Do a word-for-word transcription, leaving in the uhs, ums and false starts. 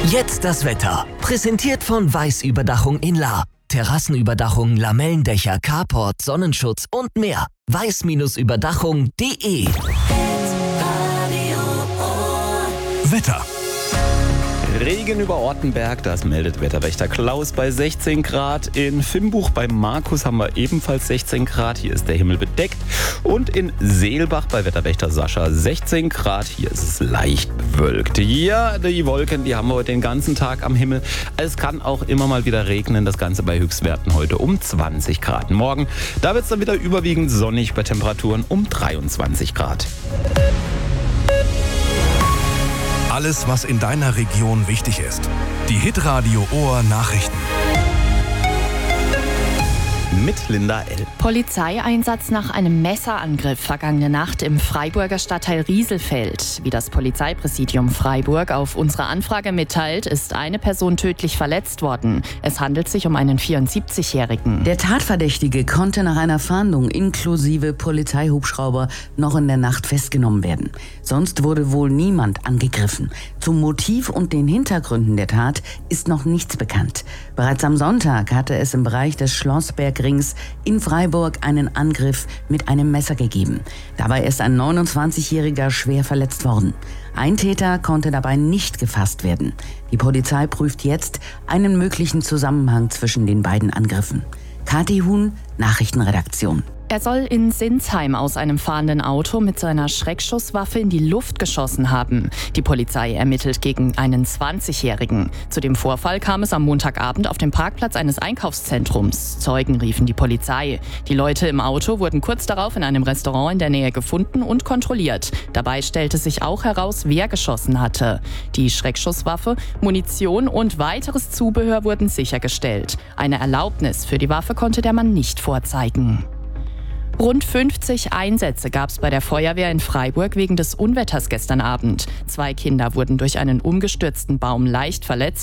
Jetzt das Wetter. Präsentiert von Weiß Überdachung in Lahr. Terrassenüberdachung, Lamellendächer, Carport, Sonnenschutz und mehr. weiß Überdachung punkt de. Wetter. Regen über Ortenberg, das meldet Wetterwächter Klaus bei sechzehn Grad. In Fimbuch bei Markus haben wir ebenfalls sechzehn Grad. Hier ist der Himmel bedeckt. Und in Seelbach bei Wetterwächter Sascha sechzehn Grad. Hier ist es leicht bewölkt. Ja, die Wolken, die haben wir heute den ganzen Tag am Himmel. Es kann auch immer mal wieder regnen. Das Ganze bei Höchstwerten heute um zwanzig Grad. Morgen, da wird es dann wieder überwiegend sonnig bei Temperaturen um dreiundzwanzig Grad. Alles, was in deiner Region wichtig ist. Die Hitradio Ohr Nachrichten. Mit Linda L. Polizeieinsatz nach einem Messerangriff vergangene Nacht im Freiburger Stadtteil Rieselfeld. Wie das Polizeipräsidium Freiburg auf unsere Anfrage mitteilt, ist eine Person tödlich verletzt worden. Es handelt sich um einen vierundsiebzigjährigen. Der Tatverdächtige konnte nach einer Fahndung inklusive Polizeihubschrauber noch in der Nacht festgenommen werden. Sonst wurde wohl niemand angegriffen. Zum Motiv und den Hintergründen der Tat ist noch nichts bekannt. Bereits am Sonntag hatte es im Bereich des Schlossbergrings in Freiburg einen Angriff mit einem Messer gegeben. Dabei ist ein neunundzwanzigjähriger schwer verletzt worden. Ein Täter konnte dabei nicht gefasst werden. Die Polizei prüft jetzt einen möglichen Zusammenhang zwischen den beiden Angriffen. Kathi Huhn, Nachrichtenredaktion. Er soll in Sinsheim aus einem fahrenden Auto mit seiner Schreckschusswaffe in die Luft geschossen haben. Die Polizei ermittelt gegen einen zwanzigjährigen. Zu dem Vorfall kam es am Montagabend auf dem Parkplatz eines Einkaufszentrums. Zeugen riefen die Polizei. Die Leute im Auto wurden kurz darauf in einem Restaurant in der Nähe gefunden und kontrolliert. Dabei stellte sich auch heraus, wer geschossen hatte. Die Schreckschusswaffe, Munition und weiteres Zubehör wurden sichergestellt. Eine Erlaubnis für die Waffe konnte der Mann nicht vorzeigen. Rund fünfzig Einsätze gab es bei der Feuerwehr in Freiburg wegen des Unwetters gestern Abend. Zwei Kinder wurden durch einen umgestürzten Baum leicht verletzt.